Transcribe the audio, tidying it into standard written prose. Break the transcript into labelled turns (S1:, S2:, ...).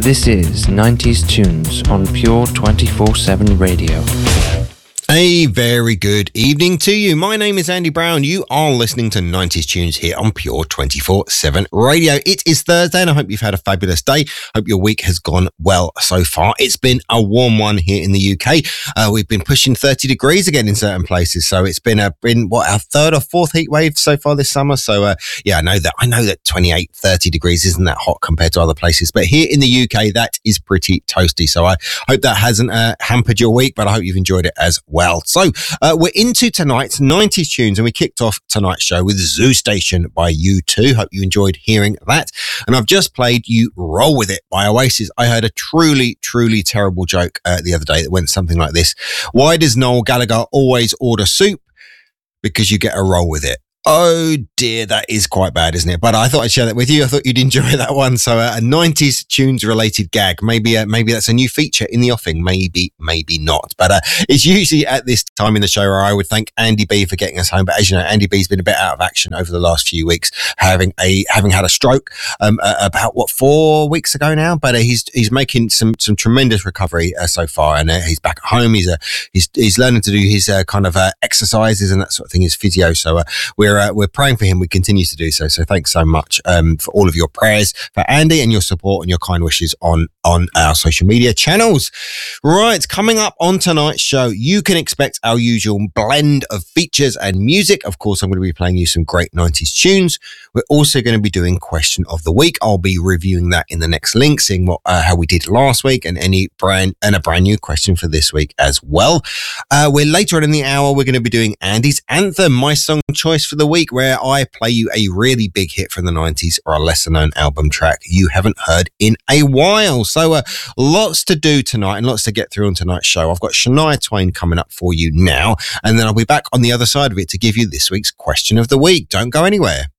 S1: This is 90s Tunes on Pure 24/7 Radio.
S2: A very good evening to you. My name is Andy Brown. You are listening to 90s Tunes here on Pure 24/7 Radio. It is Thursday and I hope you've had a fabulous day. Hope your week has gone well so far. It's been a warm one here in the UK. We've been pushing 30 degrees again in certain places. So it's been our third or fourth heat wave so far this summer. So I know that 28, 30 degrees isn't that hot compared to other places. But here in the UK, that is pretty toasty. So I hope that hasn't hampered your week, but I hope you've enjoyed it as well. So we're into tonight's 90s tunes and we kicked off tonight's show with Zoo Station by U2. Hope you enjoyed hearing that. And I've just played You Roll With It by Oasis. I heard a truly, truly terrible joke the other day that went something like this. Why does Noel Gallagher always order soup? Because you get a roll with it. Oh dear, that is quite bad, isn't it? But I thought I'd share that with you. I thought you'd enjoy that one. So a 90s tunes related gag. Maybe that's a new feature in the offing. Maybe not. But it's usually at this time in the show where I would thank Andy B for getting us home. But as you know, Andy B's been a bit out of action over the last few weeks, having had a stroke about 4 weeks ago now. But he's making some tremendous recovery so far, and he's back at home. He's learning to do his kind of exercises and that sort of thing. His physio. So we're praying for him. We continue to do so. So thanks so much for all of your prayers for Andy and your support and your kind wishes on our social media channels. Right, coming up on tonight's show, you can expect our usual blend of features and music. Of course, I'm going to be playing you some great 90s tunes. We're also going to be doing Question of the Week. I'll be reviewing that in the next link, seeing how we did last week and a brand new question for this week as well. We're later on in the hour, we're going to be doing Andy's Anthem, my song choice for the week, where I play you a really big hit from the 90s or a lesser known album track you haven't heard in a while. So lots to do tonight and lots to get through on tonight's show. I've got Shania Twain coming up for you now, and then I'll be back on the other side of it to give you this week's Question of the Week. Don't go anywhere.